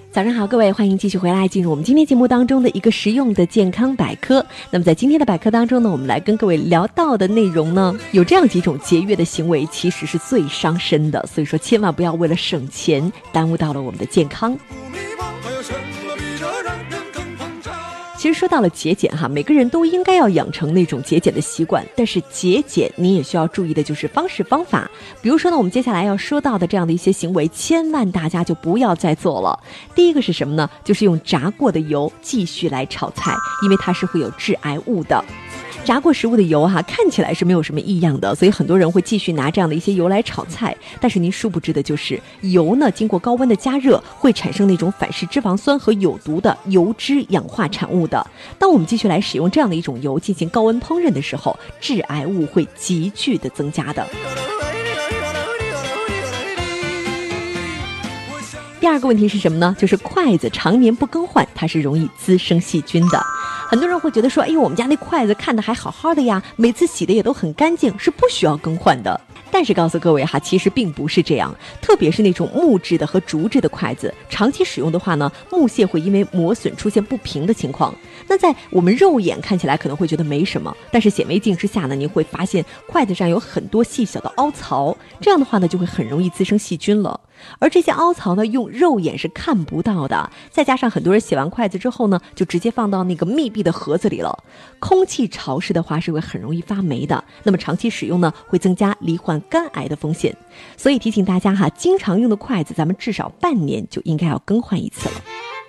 早上好，各位，欢迎继续回来进入我们今天节目当中的一个实用的健康百科。那么在今天的百科当中呢，我们来跟各位聊到的内容呢，有这样几种节约的行为其实是最伤身的，所以说千万不要为了省钱耽误到了我们的健康。其实说到了节俭哈，每个人都应该要养成那种节俭的习惯，但是节俭你也需要注意的就是方式方法。比如说呢，我们接下来要说到的这样的一些行为，千万大家就不要再做了。第一个是什么呢？就是用炸过的油继续来炒菜，因为它是会有致癌物的。炸过食物的油看起来是没有什么异样的，所以很多人会继续拿这样的一些油来炒菜。但是您殊不知的就是油呢，经过高温的加热会产生那种反式脂肪酸和有毒的油脂氧化产物的。当我们继续来使用这样的一种油进行高温烹饪的时候，致癌物会急剧的增加的。第二个问题是什么呢？就是筷子常年不更换，它是容易滋生细菌的。很多人会觉得说，哎呦，我们家那筷子看得还好好的呀，每次洗的也都很干净，是不需要更换的。但是告诉各位其实并不是这样，特别是那种木质的和竹制的筷子，长期使用的话呢，木屑会因为磨损出现不平的情况。那在我们肉眼看起来可能会觉得没什么，但是显微镜之下呢，您会发现筷子上有很多细小的凹槽，这样的话呢，就会很容易滋生细菌了。而这些凹槽呢，用肉眼是看不到的，再加上很多人洗完筷子之后呢，就直接放到那个密闭的盒子里了。空气潮湿的话是会很容易发霉的，那么长期使用呢，会增加罹患肝癌的风险。所以提醒大家经常用的筷子，咱们至少半年就应该要更换一次了。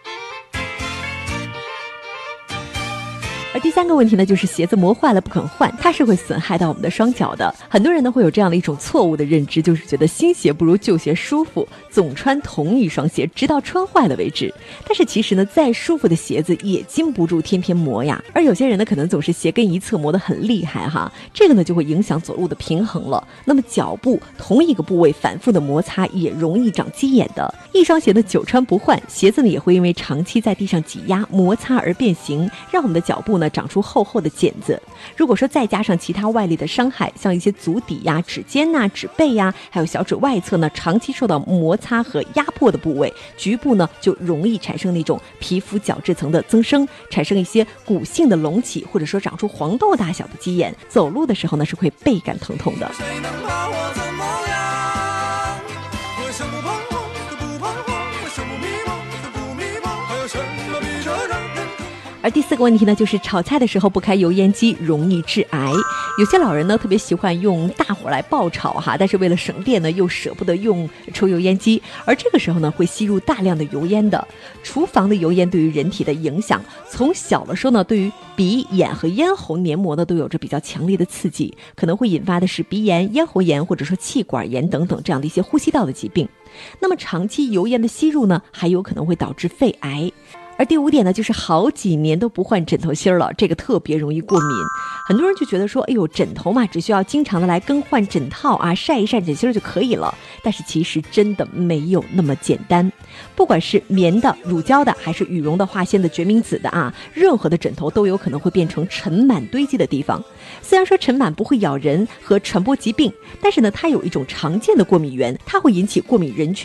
而第三个问题呢，就是鞋子磨坏了不肯换，它是会损害到我们的双脚的。很多人呢会有这样的一种错误的认知，就是觉得新鞋不如旧鞋舒服，总穿同一双鞋，直到穿坏了为止。但是其实呢，再舒服的鞋子也经不住天天磨呀。而有些人呢，可能总是鞋跟一侧磨得很厉害这个呢就会影响走路的平衡了。那么脚部同一个部位反复的摩擦也容易长鸡眼的。一双鞋的久穿不换，鞋子呢也会因为长期在地上挤压摩擦而变形，让我们的脚部长出厚厚的茧子。如果说再加上其他外力的伤害，像一些足底指尖指背还有小指外侧呢，长期受到摩擦和压迫的部位，局部呢就容易产生那种皮肤角质层的增生，产生一些骨性的隆起，或者说长出黄豆大小的鸡眼，走路的时候呢是会倍感疼痛的。谁能把我怎么样？为什么彷徨的不彷徨？为什么迷茫的不迷茫？还有什么比这让人？而第四个问题呢，就是炒菜的时候不开油烟机容易致癌。有些老人呢特别喜欢用大火来爆炒但是为了省电呢，又舍不得用抽油烟机，而这个时候呢会吸入大量的油烟的。厨房的油烟对于人体的影响，从小的时候呢，对于鼻、眼和咽喉黏膜呢都有着比较强烈的刺激，可能会引发的是鼻炎、咽喉炎或者说气管炎等等这样的一些呼吸道的疾病。那么长期油烟的吸入呢，还有可能会导致肺癌。而第五点呢，就是好几年都不换枕头芯了，这个特别容易过敏。很多人就觉得说，哎呦，枕头嘛，只需要经常的来更换枕套晒一晒枕芯就可以了。但是其实真的没有那么简单。不管是棉的、乳胶的，还是羽绒的、化纤的、决明子的任何的枕头都有可能会变成尘螨堆积的地方。虽然说尘螨不会咬人和传播疾病，但是呢，它有一种常见的过敏源，它会引起过敏人群